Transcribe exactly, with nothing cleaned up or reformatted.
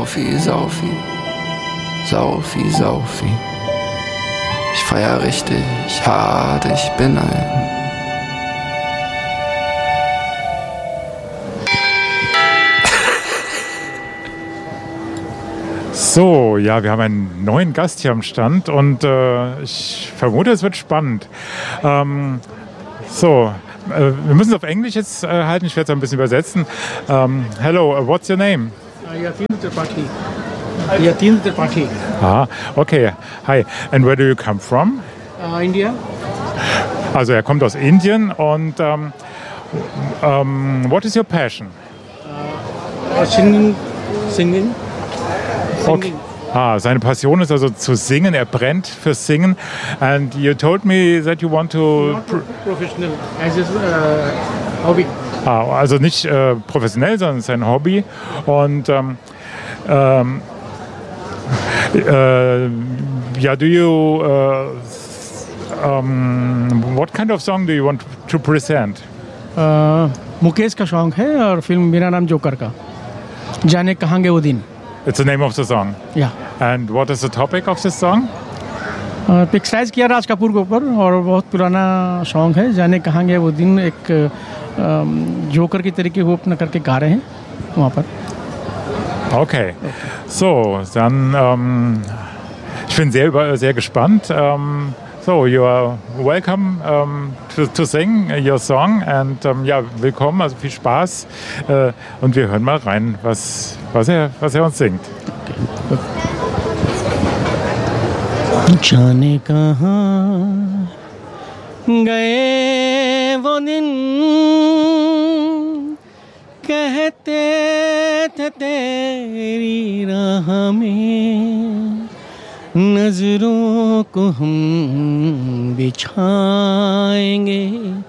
Saufi, Saufi, Saufi, Saufi. Ich feier richtig hart, ich bin ein. So, ja, wir haben einen neuen Gast hier am Stand und äh, ich vermute, es wird spannend. Ähm, so, äh, wir müssen es auf Englisch jetzt äh, halten, ich werde es ein bisschen übersetzen. Um, hello, uh, what's your name? Yatin Tripathi. Yatin Tripathi. Ah, okay. Hi. And where do you come from? Uh, India. Also er kommt aus Indien und um, um, what is your passion? Uh, singing. Singing. Okay. Ah, seine Passion ist also zu singen. Er brennt fürs Singen. And you told me that you want to... Not professional, as a uh, hobby. Ah, also nicht äh, professionell, sondern es ist ein Hobby. Und ähm, ähm, äh, ja, do you... Äh, um, what kind of song do you want to present? Uh, Mukesh का सॉन्ग है और फिल्म मेरा नाम जोकर का जाने कहांगे वो दिन. It's the name of the song. Yeah. And what is the topic of this song? Picturise किया राज कपूर के ऊपर और बहुत पुराना सॉन्ग है. जाने कहांगे वो दिन एक जोकर की तरीके वो अपना करके गा रहे हैं वहाँ पर. Okay. So, dann ähm, ich bin sehr über, sehr gespannt. Ähm, so, you are welcome um, to, to sing your song and um, ja, willkommen, also viel Spaß äh, und wir hören mal rein, was, was, er, was er uns singt. जाने कहाँ गए वो दिन कहते थे तेरी राह में नजरों को हम बिछाएंगे